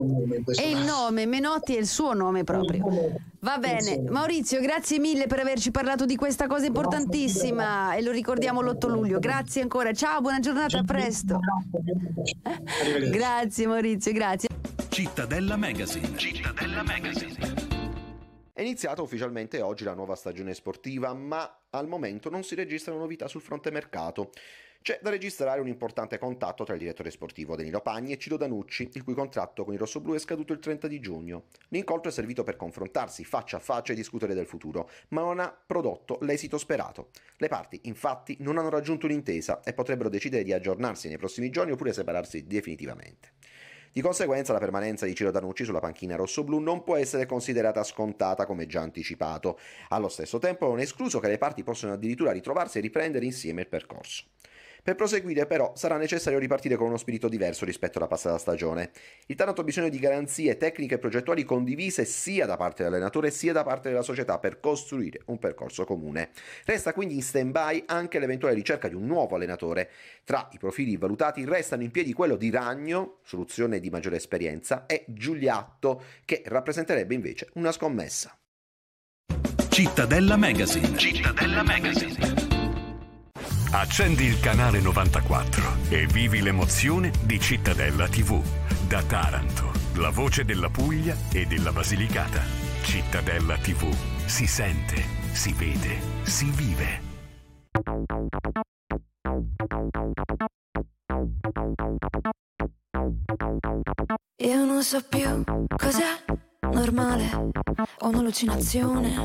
E il nome, Menotti è il suo nome proprio. Va bene, Maurizio, grazie mille per averci parlato di questa cosa importantissima e lo ricordiamo l'8 luglio. Grazie ancora, ciao, buona giornata, a presto. Grazie Maurizio, grazie. Cittadella Magazine. Cittadella Magazine. È iniziata ufficialmente oggi la nuova stagione sportiva, ma al momento non si registrano novità sul fronte mercato. C'è da registrare un importante contatto tra il direttore sportivo Danilo Pagni e Ciro Danucci, il cui contratto con i rossoblù è scaduto il 30 di giugno. L'incontro è servito per confrontarsi faccia a faccia e discutere del futuro, ma non ha prodotto l'esito sperato. Le parti, infatti, non hanno raggiunto un'intesa e potrebbero decidere di aggiornarsi nei prossimi giorni oppure separarsi definitivamente. Di conseguenza la permanenza di Ciro Danucci sulla panchina rossoblù non può essere considerata scontata come già anticipato. Allo stesso tempo non è escluso che le parti possano addirittura ritrovarsi e riprendere insieme il percorso. Per proseguire però sarà necessario ripartire con uno spirito diverso rispetto alla passata stagione. Il Taranto ha bisogno di garanzie tecniche e progettuali condivise sia da parte dell'allenatore sia da parte della società per costruire un percorso comune. Resta quindi in stand-by anche l'eventuale ricerca di un nuovo allenatore. Tra i profili valutati restano in piedi quello di Ragno, soluzione di maggiore esperienza, e Giuliatto, che rappresenterebbe invece una scommessa. Cittadella Magazine. Cittadella Magazine. Accendi il canale 94 e vivi l'emozione di Cittadella TV. Da Taranto, la voce della Puglia e della Basilicata. Cittadella TV. Si sente, si vede, si vive. Io non so più cos'è normale o un'allucinazione.